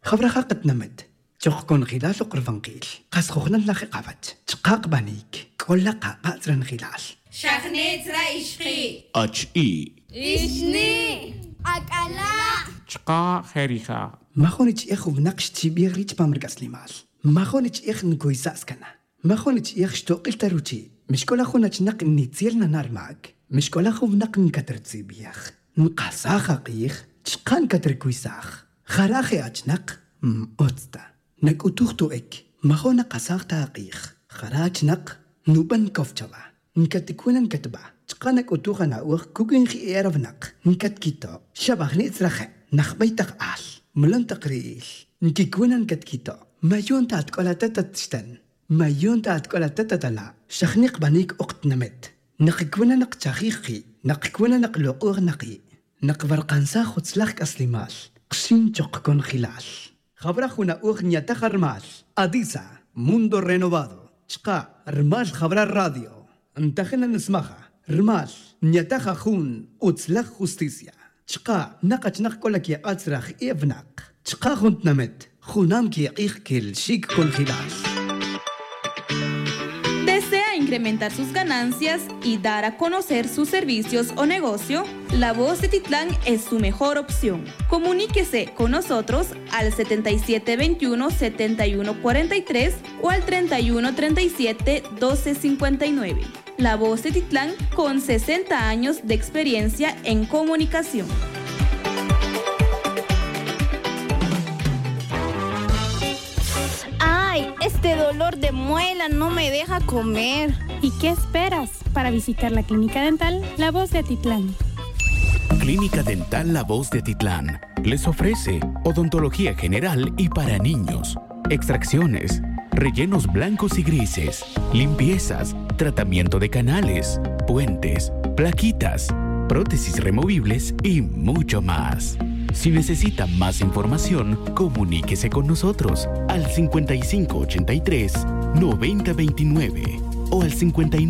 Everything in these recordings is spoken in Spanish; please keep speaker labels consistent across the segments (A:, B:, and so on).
A: خبرها قد نمد تخكون خلال قرفنقيل قاسخوخنا نلاخي قابت تقاق بانيك كل قاقا زرن خلال
B: شخنيت رأيشخي
C: أجئي
B: إشني أكلا
C: تقا خيريخا
A: ما خونيش إخو بنقش تبيغ ريش بامرقس لمال ما خونيش إخ نكويساس كنا ما خونيش إخ شتوقل تروتي مش كل أخونا تنق نيتيرنا نار معك مش كل أخو بنق نكتر تسيبيخ نقاساخ قيخ تشقان كتر كويساخ خراخي أجنق أوتستا نك أتوختو إك ما خونا قاساخ تاقيخ خراج نق نوبن كوفتشوا نكتكونا نكتبا تقانك أتوخا ناوخ كوكين خي إيرف نق نكت كيتو شباخني إترخي نخبيتك آل ملن تقريل نكيكونا نكت كيتو ما يون تاتكولا تتتشتن ما يون تاتكولا تتتلا شخنيق بانيك أقت نمت نقكونا نق تاخيخي نقكونا نق لقوغ نقي نقبر قانسا خدسلاخك أسلمال قشين تقكون خلال خبرخونا أغنية تخرمال أديسا موندو رينوفادو تشقا رمال خبر الراديو انتخنا نسمخها رمال نيتاخا خون أتسلخ خوستيسيا تشقا نقت نقولك يا أتسرخ إيفناق تشقا خونت نمت خونام كي يقيخ كل شيك كون خلال.
D: ¿Desea incrementar sus ganancias y dar a conocer sus servicios o negocio? La Voz de Titlán es su mejor opción. Comuníquese con nosotros al 7721-7143 o al 3137-1259. La Voz de Titlán con 60 años de experiencia en comunicación.
E: Este dolor de muela no me deja comer.
F: ¿Y qué esperas para visitar la Clínica Dental La Voz de Atitlán?
G: Clínica Dental La Voz de Atitlán les ofrece odontología general y para niños, extracciones, rellenos blancos y grises, limpiezas, tratamiento de canales, puentes, plaquitas, prótesis removibles y mucho más. Si necesita más información, comuníquese con nosotros al 5583-9029 o al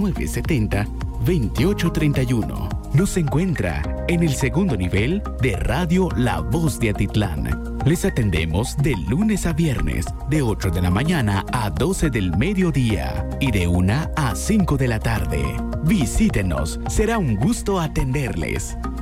G: 5970-2831. Nos encuentra en el segundo nivel de Radio La Voz de Atitlán. Les atendemos de lunes a viernes, de 8 de la mañana a 12 del mediodía y de 1 a 5 de la tarde. Visítenos, será un gusto atenderles.